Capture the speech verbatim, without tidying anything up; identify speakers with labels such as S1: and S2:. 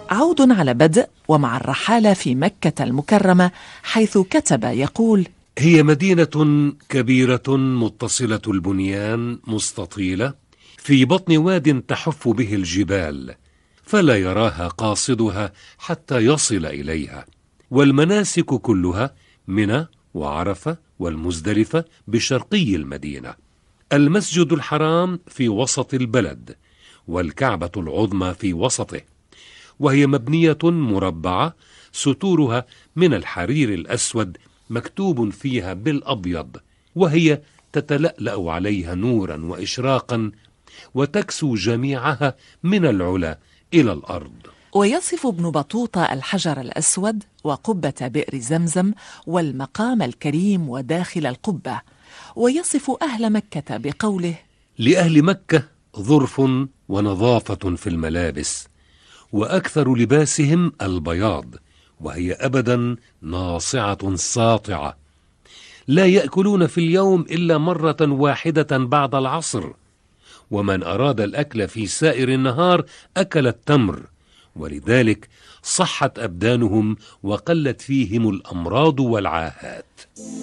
S1: عود على بدء ومع الرحالة في مكة المكرمة، حيث كتب يقول:
S2: هي مدينة كبيرة متصلة البنيان مستطيلة في بطن واد تحف به الجبال، فلا يراها قاصدها حتى يصل إليها، والمناسك كلها منى وعرفة والمزدلفة بشرقي المدينة. المسجد الحرام في وسط البلد، والكعبة العظمى في وسطه، وهي مبنية مربعة ستورها من الحرير الأسود مكتوب فيها بالأبيض، وهي تتلألأ عليها نورا وإشراقا، وتكسو جميعها من العلا إلى الأرض.
S1: ويصف ابن بطوطة الحجر الأسود وقبة بئر زمزم والمقام الكريم وداخل القبة، ويصف أهل مكة بقوله:
S2: لأهل مكة ظرف ونظافة في الملابس، وأكثر لباسهم البياض، وهي أبدا ناصعة ساطعة، لا يأكلون في اليوم إلا مرة واحدة بعد العصر، ومن أراد الأكل في سائر النهار أكل التمر، ولذلك صحت أبدانهم وقلت فيهم الأمراض والعاهات.